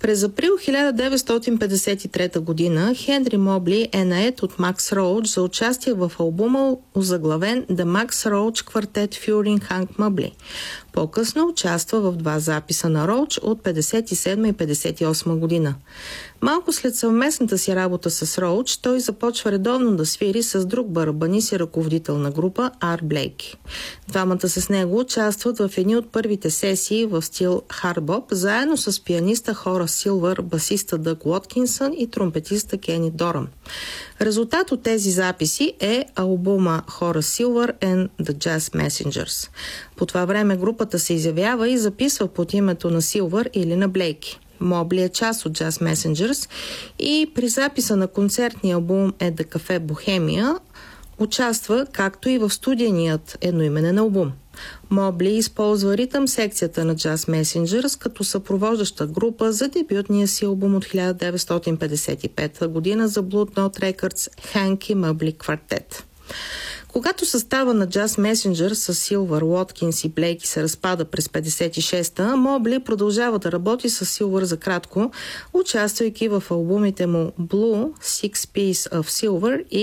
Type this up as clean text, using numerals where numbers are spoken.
През април 1953 година Хенри Мобли е нает от Макс Роуч за участие в албума, озаглавен The Max Roach Quartet featuring Hank Mobley. По-късно участва в два записа на Роуч от 57 и 58 година. Малко след съвместната си работа с Роуч, той започва редовно да свири с друг барабанист и ръководител на група Арт Блейки. Двамата с него участват в едни от първите сесии в стил хард-боп, заедно с пианиста Хорас Силвър, басиста Дъг Уоткинсън и тромпетиста Кени Доран. Резултат от тези записи е албума Хорас Силвър and the Jazz Messengers. По това време групата се изявява и записва под името на Силвър или на Блейки. Мобли е част от Jazz Messengers и при записа на концертния албум At the Cafe Bohemia участва, както и в студийният едноименен албум. Мобли използва ритъм секцията на Jazz Messengers като съпровождаща група за дебютния си албум от 1955 година за Blue Note Records Hanky Mobley Quartet. Когато състава на Jazz Messengers с Силвър, Уоткинс и Блейки се разпада през 56-та, Мобли продължава да работи с Силвър за кратко, участвайки в албумите му Blue, Six Piece of Silver и